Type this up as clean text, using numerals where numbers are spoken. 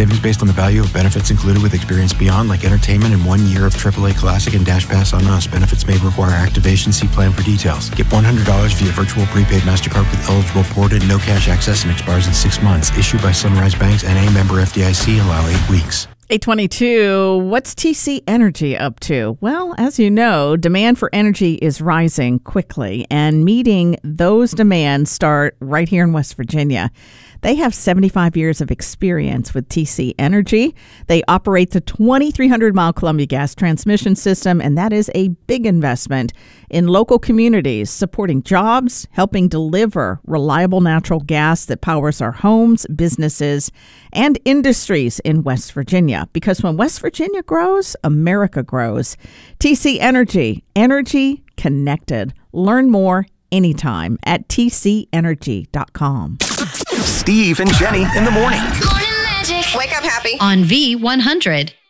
Savings based on the value of benefits included with Experience Beyond, like entertainment and 1 year of AAA Classic and Dash Pass on Us. Benefits may require activation. See plan for details. Get $100 via virtual prepaid MasterCard with eligible ported, no cash access, and expires in 6 months. Issued by Sunrise Banks, N.A. member FDIC. Allow 8 weeks. 822, what's TC Energy up to? Well, as you know, demand for energy is rising quickly, and meeting those demands start right here in West Virginia. They have 75 years of experience with TC Energy. They operate the 2,300-mile Columbia Gas transmission system, and that is a big investment in local communities, supporting jobs, helping deliver reliable natural gas that powers our homes, businesses, and industries in West Virginia. Because when West Virginia grows, America grows. TC Energy, energy connected. Learn more anytime at tcenergy.com. Steve and Jenny in the morning. Morning Magic. Wake up happy. On V100.